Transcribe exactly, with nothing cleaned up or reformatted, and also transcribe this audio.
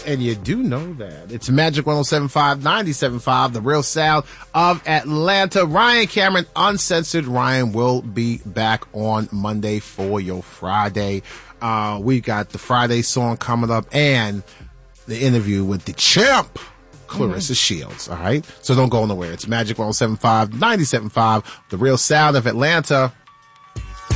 and you do know that. It's Magic one oh seven point five, ninety-seven point five, the real sound of Atlanta. Ryan Cameron, Uncensored Ryan, will be back on Monday for your Friday. Uh, we got the Friday song coming up and the interview with the champ, Clarissa mm-hmm. Shields. All right. So don't go nowhere. It's Magic one oh seven point five, ninety-seven point five, the real sound of Atlanta.